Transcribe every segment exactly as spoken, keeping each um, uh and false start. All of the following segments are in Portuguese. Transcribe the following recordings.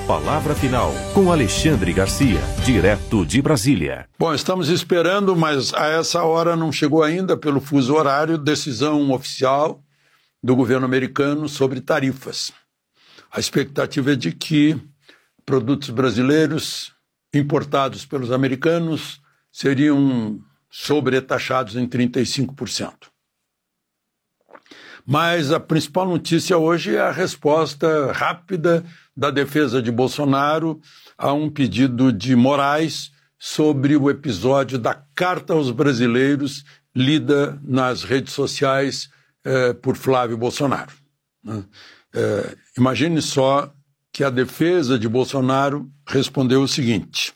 Palavra Final, com Alexandre Garcia, direto de Brasília. Bom, estamos esperando, mas a essa hora não chegou ainda, pelo fuso horário, decisão oficial do governo americano sobre tarifas. A expectativa é de que produtos brasileiros importados pelos americanos seriam sobretaxados em trinta e cinco por cento. Mas a principal notícia hoje é a resposta rápida da defesa de Bolsonaro a um pedido de Moraes sobre o episódio da Carta aos Brasileiros lida nas redes sociais eh, por Flávio Bolsonaro. Né? Eh, imagine só que a defesa de Bolsonaro respondeu o seguinte: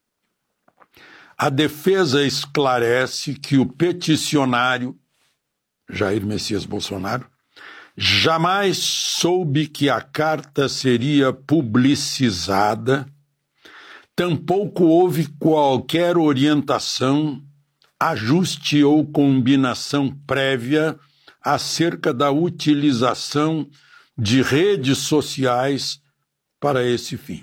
a defesa esclarece que o peticionário Jair Messias Bolsonaro jamais soube que a carta seria publicizada, tampouco houve qualquer orientação, ajuste ou combinação prévia acerca da utilização de redes sociais para esse fim.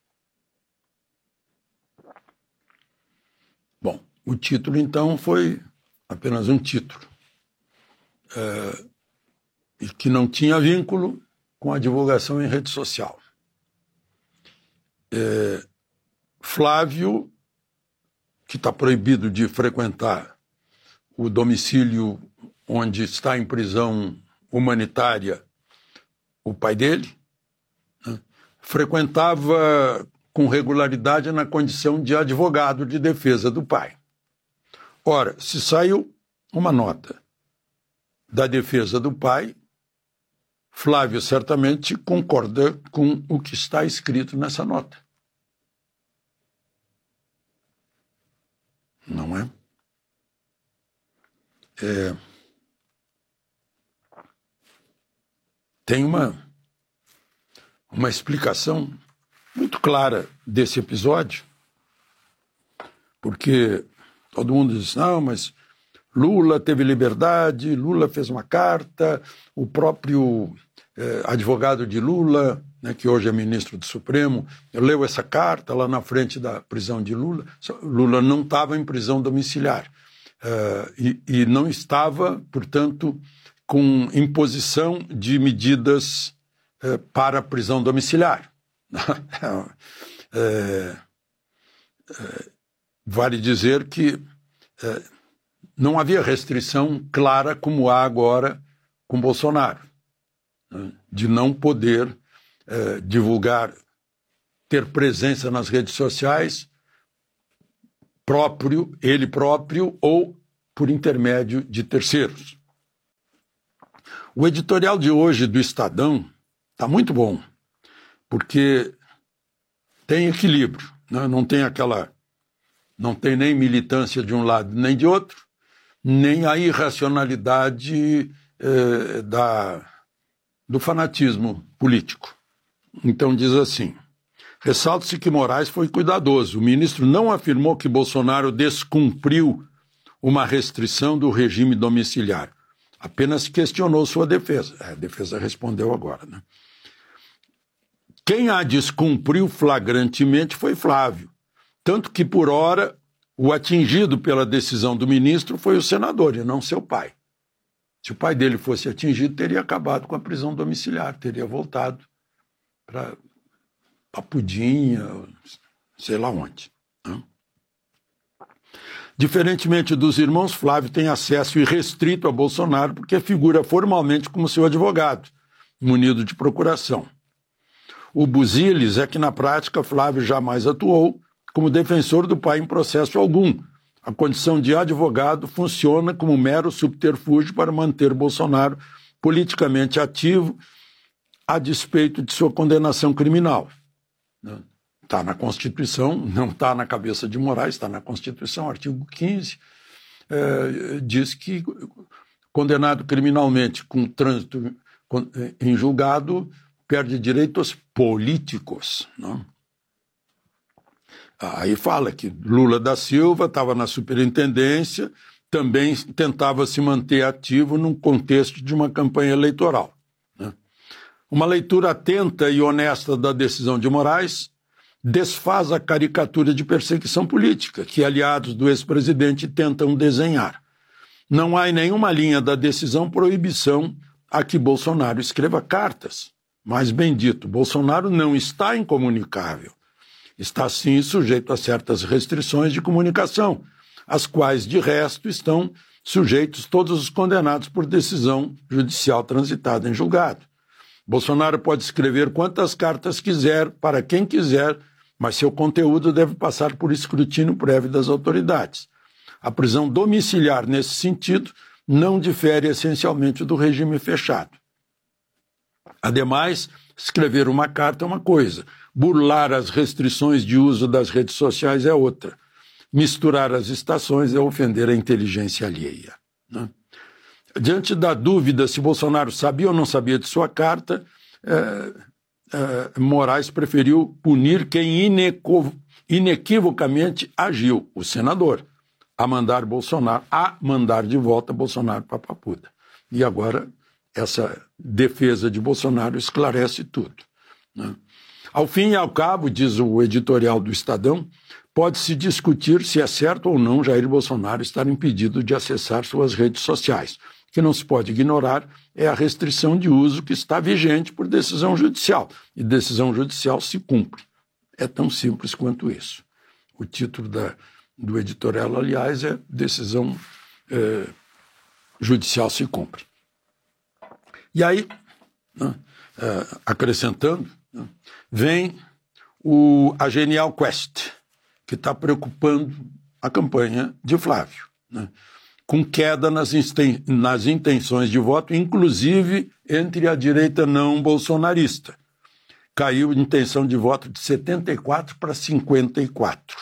Bom, o título então foi apenas um título. É, e que não tinha vínculo com a divulgação em rede social. É, Flávio, que está proibido de frequentar o domicílio onde está em prisão humanitária o pai dele, né, frequentava com regularidade na condição de advogado de defesa do pai. Ora, se saiu uma nota da defesa do pai, Flávio certamente concorda com o que está escrito nessa nota. Não é? É... Tem uma, uma explicação muito clara desse episódio, porque todo mundo diz, não, mas Lula teve liberdade, Lula fez uma carta, o próprio eh, advogado de Lula, né, que hoje é ministro do Supremo, leu essa carta lá na frente da prisão de Lula. Lula não estava em prisão domiciliar uh, e, e não estava, portanto, com imposição de medidas uh, para a prisão domiciliar. é, é, vale dizer que é, não havia restrição clara como há agora com Bolsonaro, né, de não poder é, divulgar, ter presença nas redes sociais, próprio, ele próprio ou por intermédio de terceiros. O editorial de hoje do Estadão está muito bom, porque tem equilíbrio, né? Não tem aquela, não tem nem militância de um lado nem de outro, nem a irracionalidade eh, da, do fanatismo político. Então diz assim: ressalta-se que Moraes foi cuidadoso. O ministro não afirmou que Bolsonaro descumpriu uma restrição do regime domiciliar, apenas questionou sua defesa. A defesa respondeu agora, né? Quem a descumpriu flagrantemente foi Flávio, tanto que, por hora, o atingido pela decisão do ministro foi o senador e não seu pai. Se o pai dele fosse atingido, teria acabado com a prisão domiciliar, teria voltado para Papudinha, sei lá onde. Né? Diferentemente dos irmãos, Flávio tem acesso irrestrito a Bolsonaro porque figura formalmente como seu advogado, munido de procuração. O busilis é que, na prática, Flávio jamais atuou como defensor do pai em processo algum. A condição de advogado funciona como mero subterfúgio para manter Bolsonaro politicamente ativo a despeito de sua condenação criminal. Está na Constituição, não está na cabeça de Moraes, está na Constituição, artigo quinze, é, diz que condenado criminalmente com trânsito em julgado perde direitos políticos. Não? Aí fala que Lula da Silva estava na superintendência, também tentava se manter ativo num contexto de uma campanha eleitoral. Né? Uma leitura atenta e honesta da decisão de Moraes desfaz a caricatura de perseguição política que aliados do ex-presidente tentam desenhar. Não há em nenhuma linha da decisão proibição a que Bolsonaro escreva cartas. Mas, bem dito, Bolsonaro não está incomunicável. Está, sim, sujeito a certas restrições de comunicação, as quais, de resto, estão sujeitos todos os condenados por decisão judicial transitada em julgado. Bolsonaro pode escrever quantas cartas quiser, para quem quiser, mas seu conteúdo deve passar por escrutínio prévio das autoridades. A prisão domiciliar, nesse sentido, não difere essencialmente do regime fechado. Ademais, escrever uma carta é uma coisa, burlar as restrições de uso das redes sociais é outra. Misturar as estações é ofender a inteligência alheia, né? Diante da dúvida se Bolsonaro sabia ou não sabia de sua carta, é, é, Moraes preferiu punir quem ineco, inequivocamente agiu, o senador, a mandar Bolsonaro, a mandar de volta Bolsonaro para a Papuda. E agora essa defesa de Bolsonaro esclarece tudo, né? Ao fim e ao cabo, diz o editorial do Estadão, pode-se discutir se é certo ou não Jair Bolsonaro estar impedido de acessar suas redes sociais. O que não se pode ignorar é a restrição de uso que está vigente por decisão judicial. E decisão judicial se cumpre. É tão simples quanto isso. O título da, do editorial, aliás, é Decisão é, Judicial se cumpre. E aí, né, é, acrescentando, né, vem o, a Genial Quest, que está preocupando a campanha de Flávio, né, com queda nas, inten- nas intenções de voto, inclusive entre a direita não bolsonarista. Caiu a intenção de voto de setenta e quatro para cinquenta e quatro.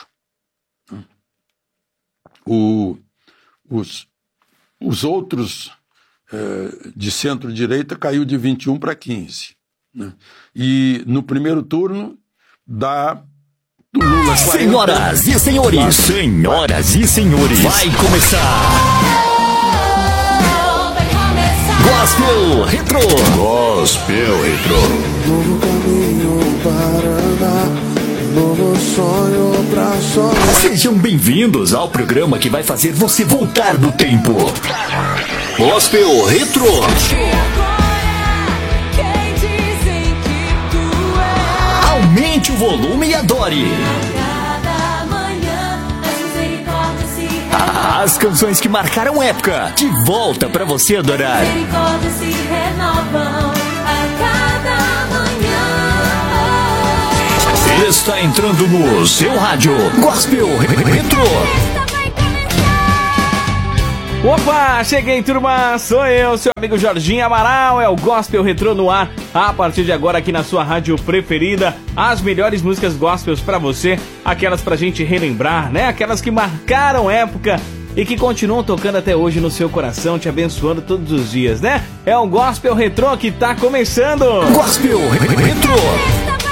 O, os, os outros eh, de centro-direita caiu de vinte e um para quinze. Né? E no primeiro turno dá... Do Lula, Senhoras e senhores, senhoras e senhores, vai começar Gospel Retro. Gospel Retro. Novo caminho para andar, novo sonho pra sonhar. Sejam bem-vindos ao programa que vai fazer você voltar do tempo. Gospel Retro. Aumente o volume e adore. As canções que marcaram época, de volta pra você adorar. Está entrando no seu rádio Gospel Retro. Opa, cheguei, turma, sou eu, seu amigo Jorginho Amaral, é o Gospel Retro no ar, a partir de agora aqui na sua rádio preferida, as melhores músicas gospels pra você, aquelas pra gente relembrar, né, aquelas que marcaram época e que continuam tocando até hoje no seu coração, te abençoando todos os dias, né, é o Gospel Retro que tá começando. Gospel Retro.